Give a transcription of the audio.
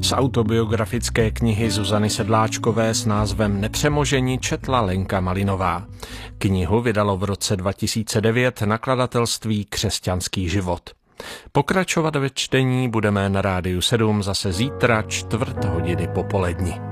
Z autobiografické knihy Zuzany Sedláčkové s názvem Nepřemoženi četla Lenka Malinová. Knihu vydalo v roce 2009 nakladatelství Křesťanský život. Pokračovat ve čtení budeme na Rádiu 7 zase zítra 4:15 popolední.